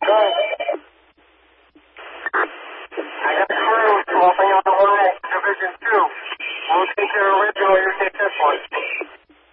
Good. I got crew swapping on the line, Division 2. We'll take your original, you take this one.